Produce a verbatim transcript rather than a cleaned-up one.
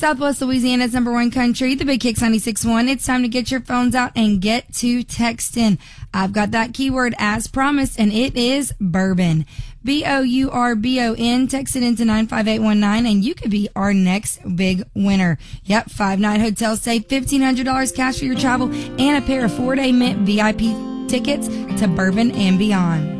Southwest Louisiana's number one country, the Big Kicks ninety-six point one. It's time to get your phones out and get to texting. I've got that keyword as promised, and it is bourbon. B O U R B O N. Text it into nine five eight one nine, and you could be our next big winner. Yep, five-night hotel stay, fifteen hundred dollars cash for your travel, and a pair of four-day Mint V I P tickets to Bourbon and Beyond.